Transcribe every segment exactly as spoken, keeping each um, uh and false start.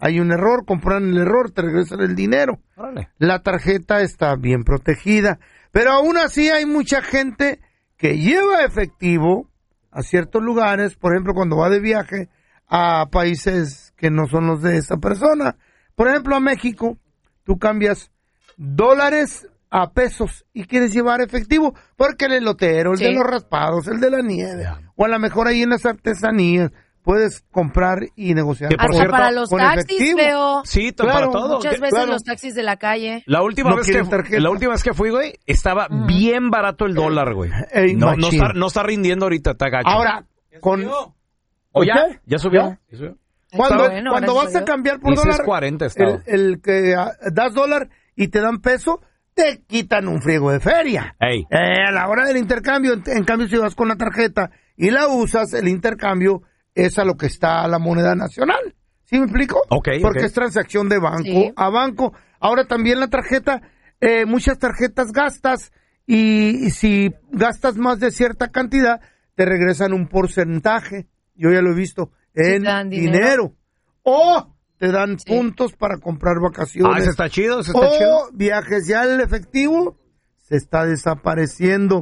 hay un error, compran el error, te regresan el dinero. Órale. La tarjeta está bien protegida, pero aún así hay mucha gente que lleva efectivo a ciertos lugares, por ejemplo, cuando va de viaje a países que no son los de esa persona. Por ejemplo, a México, tú cambias dólares a pesos y quieres llevar efectivo, porque el elotero, el sí. de los raspados, el de la nieve, yeah. o a lo mejor ahí en las artesanías, puedes comprar y negociar. Que por Hasta cierto, para los taxis veo. Sí, claro, para todo. Muchas que, veces claro. los taxis de la calle. La última no vez que la última vez que fui, güey, estaba uh-huh. bien barato el dólar, güey. Hey, no, no, está, no está rindiendo ahorita, está gacho. Ahora, con... ¿O ya? ¿Ya subió? ¿Ya subió? Cuando, bueno, cuando vas a cambiar por dólar, cuarenta el, el que uh, das dólar y te dan peso, te quitan un friego de feria. Hey. Eh, a la hora del intercambio, en, en cambio, si vas con la tarjeta y la usas, el intercambio es a lo que está la moneda nacional. ¿Sí me explico? Okay, Porque okay. es transacción de banco sí. a banco. Ahora también la tarjeta, eh, muchas tarjetas gastas y, y si gastas más de cierta cantidad, te regresan un porcentaje. Yo ya lo he visto en sí, dinero. dinero. O te dan sí. puntos para comprar vacaciones. Ah, eso está chido, eso está o chido. viajes. Ya el efectivo se está desapareciendo.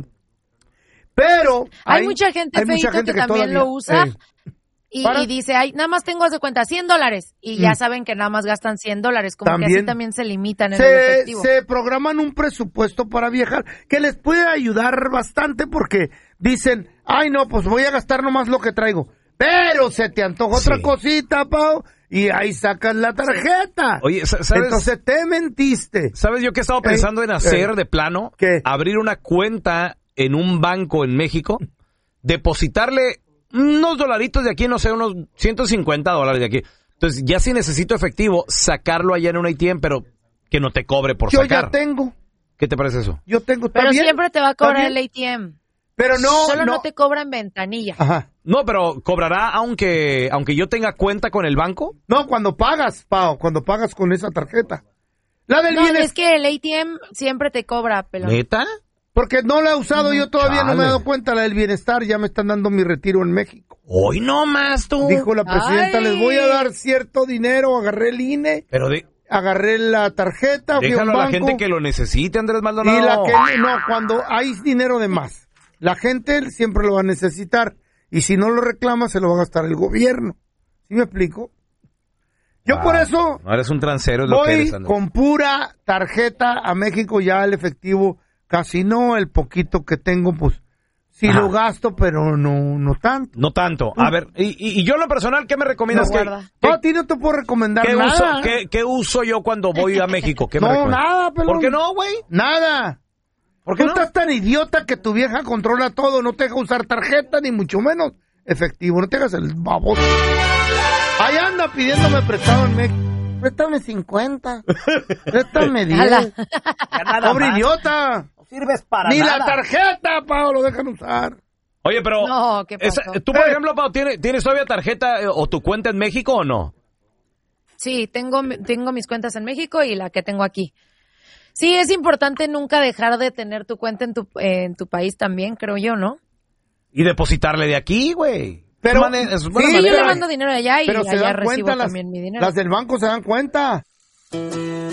Pero hay, hay mucha gente, hay mucha gente que, que también todavía, lo usa eh, y, y dice, ay, nada más tengo de cuenta cien dólares y mm. ya saben que nada más gastan cien dólares, como también, que así también se limitan en se, el efectivo. Se programan un presupuesto para viajar que les puede ayudar bastante porque dicen, ay no, pues voy a gastar nomás lo que traigo, pero se te antoja sí. otra cosita, Pau, y ahí sacas la tarjeta. Oye, ¿sabes? Entonces te mentiste. ¿Sabes yo qué he estado pensando eh, en hacer eh, de plano? ¿Qué? Abrir una cuenta en un banco en México, depositarle unos dolaritos de aquí, no sé, unos ciento cincuenta dólares de aquí. Entonces, ya si necesito efectivo, sacarlo allá en un A T M, pero que no te cobre por yo sacar. Yo ya tengo. ¿Qué te parece eso? Yo tengo Pero también. siempre te va a cobrar el A T M. Pero no, Solo no, no te cobran ventanilla. Ajá. No, pero ¿cobrará aunque aunque yo tenga cuenta con el banco? No, cuando pagas, Pau, cuando pagas con esa tarjeta. La del no, bienestar. es que el A T M siempre te cobra, pelón. ¿Neta? Porque no la he usado, mm, yo todavía chale. No me he dado cuenta. La del bienestar, ya me están dando mi retiro en México. Hoy no más tú. Dijo la presidenta, Ay. les voy a dar cierto dinero, agarré el I N E. Pero de... Agarré la tarjeta, fui déjalo a un a la banco, gente que lo necesite, Andrés Maldonado. Y la que no, cuando hay dinero de más, la gente siempre lo va a necesitar. Y si no lo reclama, se lo va a gastar el gobierno. ¿Sí me explico? Yo ah, por eso no eres un transero, es lo voy que eres, Andrés. Con pura tarjeta a México, ya el efectivo casi no, el poquito que tengo, pues sí Ajá. lo gasto, pero no no tanto. No tanto. A ver, y, y, y yo en lo personal, ¿qué me recomiendas? No, que, no, a ti no te puedo recomendar ¿qué nada. Uso, ¿qué, ¿Qué uso yo cuando voy a México? ¿Qué me no, nada, pelón. ¿Por qué no, güey? Nada. ¿Por qué Tú no? Estás tan idiota que tu vieja controla todo, no te deja usar tarjeta, ni mucho menos efectivo, no te hagas el baboso. Ahí anda pidiéndome prestado en México. Préstame cincuenta. Préstame diez. Pobre idiota. No sirves para ni nada. Ni la tarjeta, Pau, lo dejan usar. Oye, pero... No, ¿qué pasó? Esa, tú, por eh. ejemplo, Pau, ¿tienes, ¿tienes todavía tarjeta eh, o tu cuenta en México o no? Sí, tengo, tengo mis cuentas en México y la que tengo aquí. Sí, es importante nunca dejar de tener tu cuenta en tu, eh, en tu país también, creo yo, ¿no? Y depositarle de aquí, güey. Pero man- es Sí, buena yo manera. le mando dinero allá y Pero se allá dan recibo cuenta las, también mi dinero. las del banco se dan cuenta.